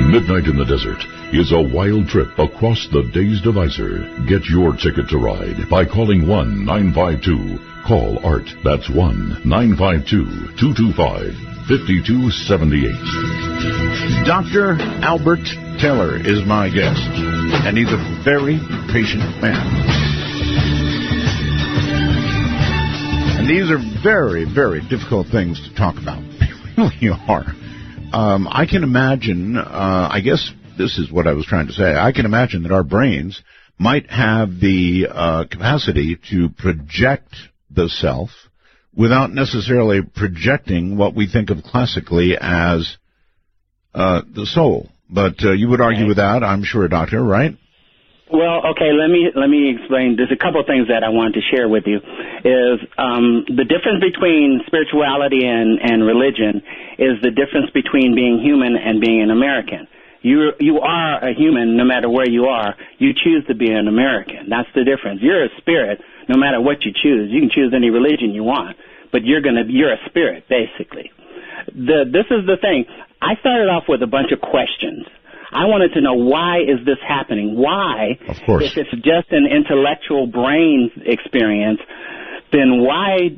Midnight in the Desert is a wild trip across the Days Divisor. Get your ticket to ride by calling 1-952-CALL-ART. That's 1-952-225-5278. Dr. Albert Taylor is my guest, and he's a very patient man. And these are very, very difficult things to talk about. They really are. I can imagine, I guess this is what I was trying to say, I can imagine that our brains might have the capacity to project the self without necessarily projecting what we think of classically as the soul. But you would argue with that, I'm sure, Doctor, right? Well, okay, let me explain. There's a couple of things that I want to share with you. Is the difference between spirituality and religion is the difference between being human and being an American. You are a human no matter where you are. You choose to be an American. That's the difference. You're a spirit no matter what you choose. You can choose any religion you want, but you're a spirit, basically. This is the thing. I started off with a bunch of questions. I wanted to know, why is this happening? Why, of course, if it's just an intellectual brain experience, then why,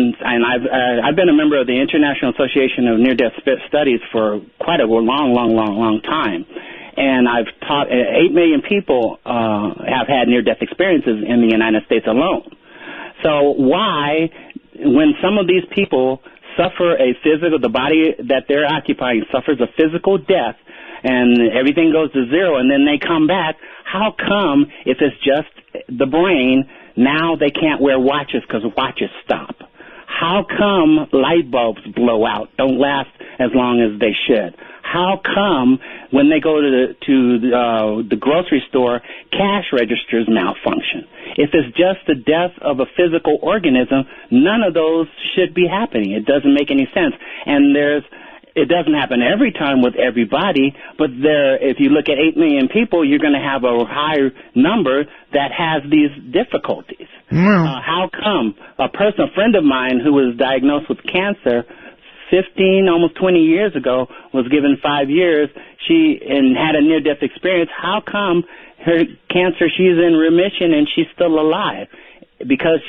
I've been a member of the International Association of Near-Death Studies for quite a long time, and I've taught 8 million people have had near-death experiences in the United States alone. So why, when some of these people suffer the body that they're occupying suffers a physical death, and everything goes to zero, and then they come back, how come, if it's just the brain, now they can't wear watches because watches stop? How come light bulbs blow out, don't last as long as they should? How come when they go to the grocery store, cash registers malfunction? If it's just the death of a physical organism, none of those should be happening. It doesn't make any sense. And it doesn't happen every time with everybody, but if you look at 8 million people, you're going to have a higher number that has these difficulties. How come a friend of mine who was diagnosed with cancer 15, almost 20 years ago, was given 5 years, and had a near-death experience, how come her cancer, she's in remission and she's still alive? Because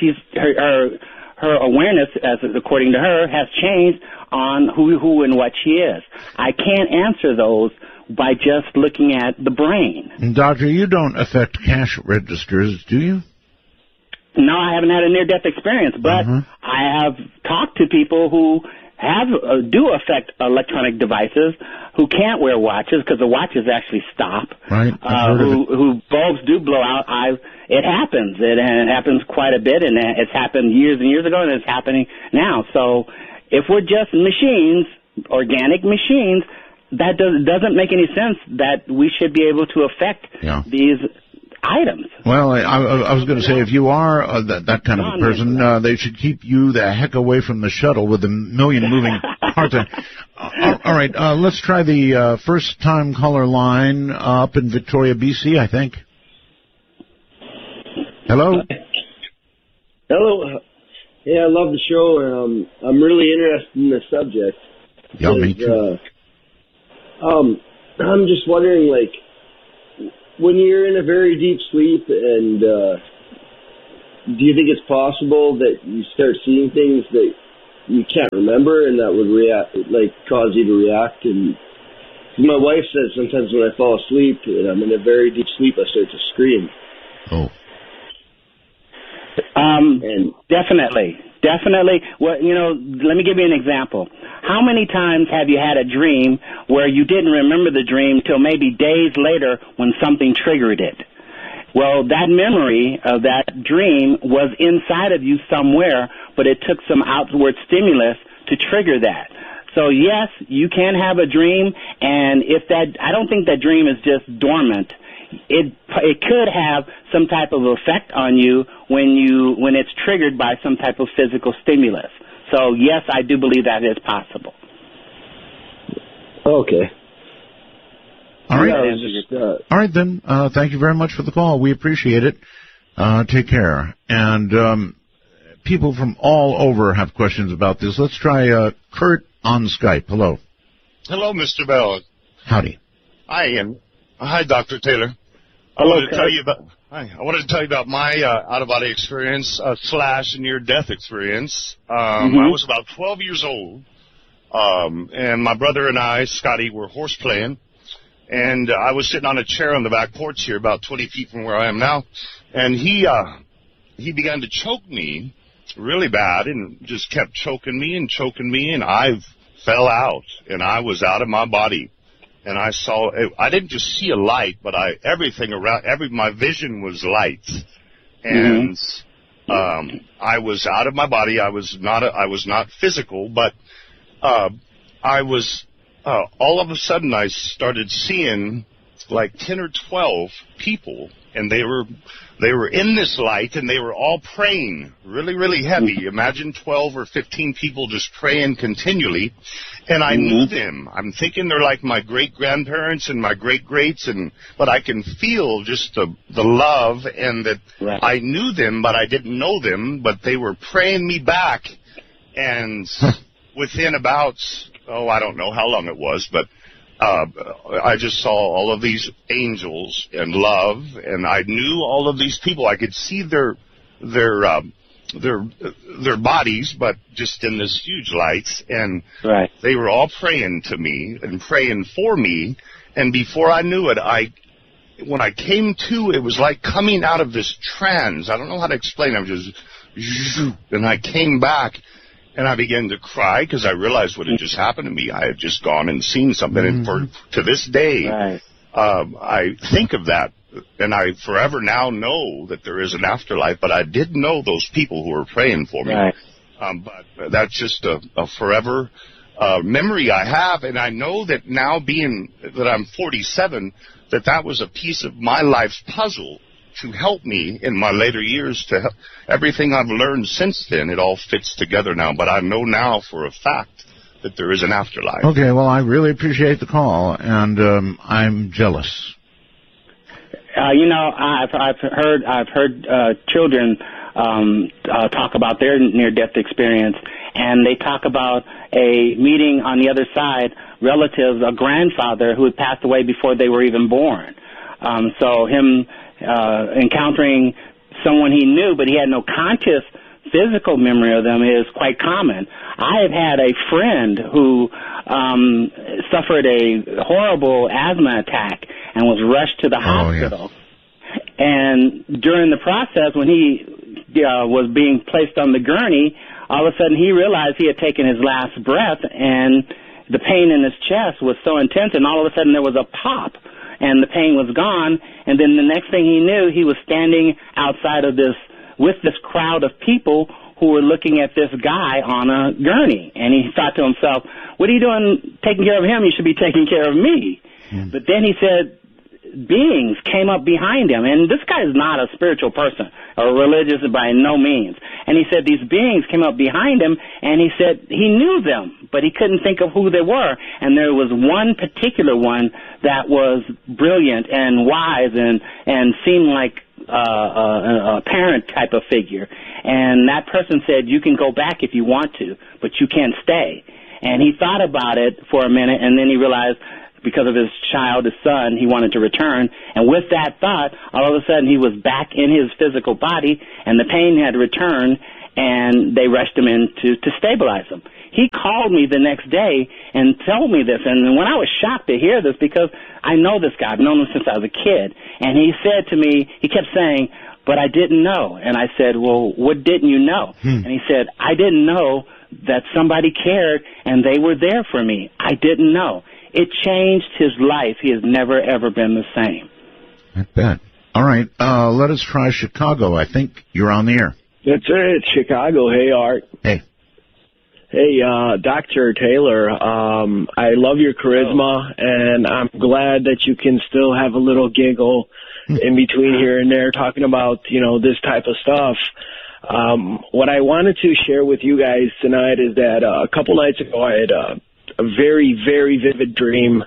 her awareness, according to her, has changed on who and what she is. I can't answer those by just looking at the brain. Doctor, you don't affect cash registers, do you? No, I haven't had a near-death experience, but I have talked to people who do affect electronic devices, who can't wear watches because the watches actually stop. Right. Who bulbs do blow out. It happens. It happens quite a bit, and it's happened years and years ago, and it's happening now. So if we're just machines, organic machines, that doesn't make any sense that we should be able to affect these items. Well, I was going to say, if you are that kind of a person, they should keep you the heck away from the shuttle with a million moving parts. All right, let's try the first-time caller line up in Victoria, BC, I think. Hello? Hello. Yeah, I love the show. I'm really interested in the subject. Yeah, me too. I'm just wondering, like, when you're in a very deep sleep, and do you think it's possible that you start seeing things that you can't remember and that would cause you to react? And my wife says sometimes when I fall asleep and I'm in a very deep sleep, I start to scream. Oh. Definitely. Well, let me give you an example. How many times have you had a dream where you didn't remember the dream till maybe days later when something triggered it? Well, that memory of that dream was inside of you somewhere, but it took some outward stimulus to trigger that. So, yes, you can have a dream, and I don't think that dream is just dormant. It could have some type of effect on you when it's triggered by some type of physical stimulus. So, yes, I do believe that is possible. Okay. All right. All right, then. Thank you very much for the call. We appreciate it. Take care. And people from all over have questions about this. Let's try Kurt on Skype. Hello. Hello, Mr. Bell. Howdy. Hi, Ian. Hi, Dr. Taylor. I Hello, wanted to tell you about my out-of-body experience / near-death experience. I was about 12 years old, and my brother and I, Scotty, were horse playing, and I was sitting on a chair on the back porch here, about 20 feet from where I am now, and he began to choke me really bad, and just kept choking me, and I fell out, and I was out of my body. And I didn't just see a light, but everything around, my vision was light. And, I was out of my body. I was not physical, but, all of a sudden I started seeing like 10 or 12 people, and they were in this light, and they were all praying really, really heavy. Imagine 12 or 15 people just praying continually. And I knew them. I'm thinking they're like my great-grandparents and my great-greats, but I can feel just the love, and that I knew them, but I didn't know them, but they were praying me back. And within about, I don't know how long it was, but I just saw all of these angels and love, and I knew all of these people. I could see their bodies, but just in this huge lights, and they were all praying to me and praying for me. And before I knew it, when I came to, it was like coming out of this trance. I don't know how to explain. I'm just, and I came back, and I began to cry because I realized what had just happened to me. I had just gone and seen something, and to this day, I think of that. And I forever now know that there is an afterlife, but I did know those people who were praying for me. But that's just a forever memory I have, and I know that now, being that I'm 47, that was a piece of my life's puzzle to help me in my later years. To help everything I've learned since then, it all fits together now. But I know now for a fact that there is an afterlife. Okay, well, I really appreciate the call, and I'm jealous. I've heard children talk about their near-death experience, and they talk about a meeting on the other side, relatives, a grandfather who had passed away before they were even born. So him encountering someone he knew, but he had no conscious physical memory of them, is quite common. I have had a friend who suffered a horrible asthma attack and was rushed to the hospital. And during the process, when he was being placed on the gurney, all of a sudden he realized he had taken his last breath, and the pain in his chest was so intense, and all of a sudden there was a pop, and the pain was gone. And then the next thing he knew, he was standing outside of with this crowd of people who were looking at this guy on a gurney. And he thought to himself, what are you doing taking care of him? You should be taking care of me. But then he said, beings came up behind him, and this guy is not a spiritual person or religious by no means. And he said these beings came up behind him, and he said he knew them, but he couldn't think of who they were. And there was one particular one that was brilliant and wise and seemed like a parent type of figure. And that person said, you can go back if you want to, but you can't stay. And he thought about it for a minute, and then he realized, because of his child, his son, he wanted to return. And with that thought, all of a sudden he was back in his physical body, and the pain had returned, and they rushed him in to stabilize him. He called me the next day and told me this, and when I was shocked to hear this, because I know this guy, I've known him since I was a kid, and he said to me, he kept saying, but I didn't know. And I said, well, what didn't you know? And he said, I didn't know that somebody cared and they were there for me. I didn't know. It changed his life. He has never, ever been the same. I bet. All right, let us try Chicago. I think you're on the air. That's it, Chicago. Hey, Art. Hey. Hey, Dr. Taylor, I love your charisma, and I'm glad that you can still have a little giggle in between here and there talking about, this type of stuff. What I wanted to share with you guys tonight is that a couple nights ago I had a very, very vivid dream,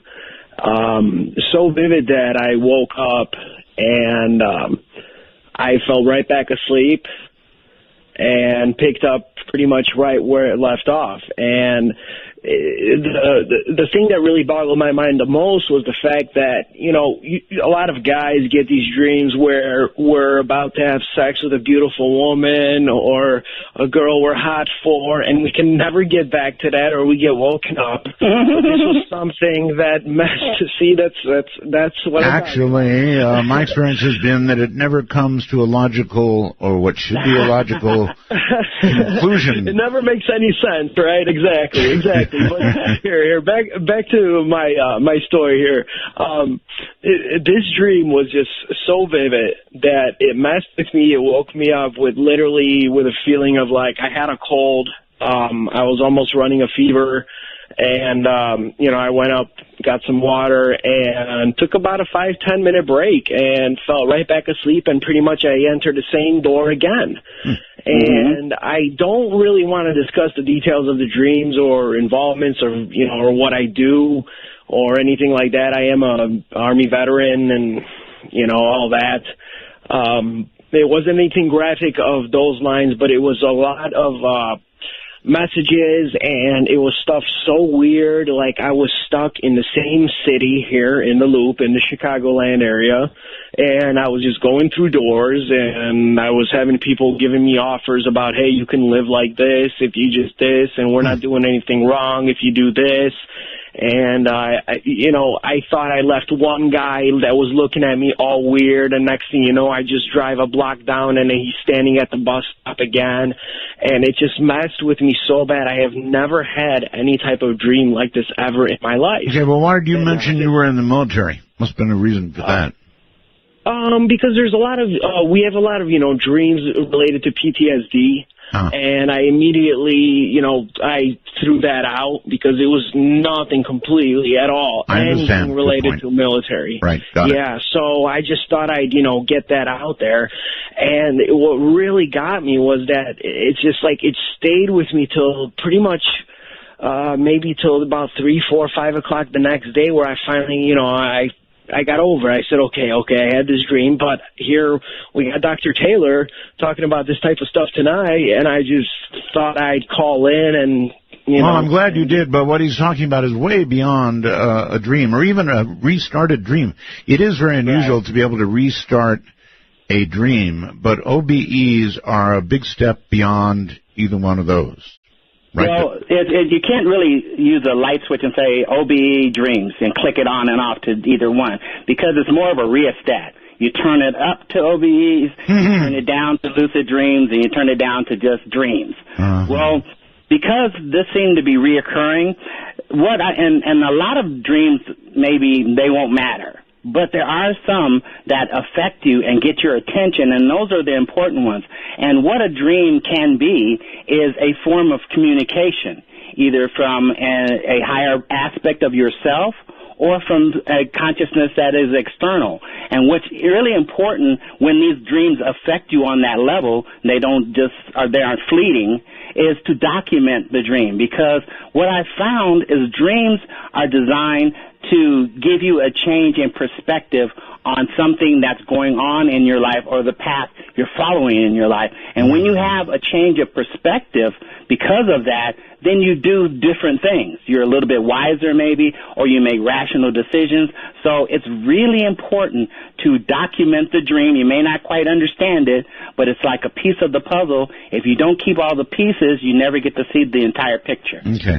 so vivid that I woke up and I fell right back asleep and picked up pretty much right where it left off. And the thing that really boggled my mind the most was the fact that, a lot of guys get these dreams where we're about to have sex with a beautiful woman or a girl we're hot for, and we can never get back to that, or we get woken up. But this was something that that's what actually, my experience has been that it never comes to a logical, or what should be a logical conclusion. It never makes any sense, right? Exactly. But here, back to my story here. This dream was just so vivid that it messed with me. It woke me up with a feeling of like I had a cold. I was almost running a fever. And, I went up, got some water, and took about a 5-10 minute break and fell right back asleep, and pretty much I entered the same door again. And I don't really want to discuss the details of the dreams or involvements or what I do or anything like that. I am a Army veteran and, all that. It wasn't anything graphic of those lines, but it was a lot of messages, and it was stuff so weird, like I was stuck in the same city here in the Loop in the Chicagoland area, and I was just going through doors, and I was having people giving me offers about, hey, you can live like this if you just this, and we're not doing anything wrong if you do this. And, I thought I left one guy that was looking at me all weird, and next thing you know, I just drive a block down, and he's standing at the bus stop again, and it just messed with me so bad. I have never had any type of dream like this ever in my life. Okay, well, why did you mention you were in the military? Must have been a reason for that. Because there's a lot of, we have a lot of, dreams related to PTSD. And I immediately, I threw that out because it was nothing completely at all. Anything related to military. Right, got it. Yeah, so I just thought I'd, get that out there. And what really got me was that it's just like it stayed with me till pretty much maybe till about 3, 4, 5 o'clock the next day, where I finally, I got over it. I said, okay, I had this dream, but here we got Dr. Taylor talking about this type of stuff tonight, and I just thought I'd call in and, Well, I'm glad you did, but what he's talking about is way beyond a dream, or even a restarted dream. It is very unusual to be able to restart a dream, but OBEs are a big step beyond either one of those. Right. Well, you can't really use a light switch and say OBE dreams and click it on and off to either one, because it's more of a rheostat. You turn it up to OBEs, you turn it down to lucid dreams, and you turn it down to just dreams. Well, because this seemed to be reoccurring, and a lot of dreams, maybe they won't matter. But there are some that affect you and get your attention, and those are the important ones. And what a dream can be is a form of communication, either from a higher aspect of yourself or from a consciousness that is external. And what's really important when these dreams affect you on that level, they aren't fleeting, is to document the dream. Because what I found is dreams are designed to give you a change in perspective on something that's going on in your life or the path you're following in your life. And when you have a change of perspective because of that, then you do different things. You're a little bit wiser maybe, or you make rational decisions. So it's really important to document the dream. You may not quite understand it, but it's like a piece of the puzzle. If you don't keep all the pieces, you never get to see the entire picture. Okay.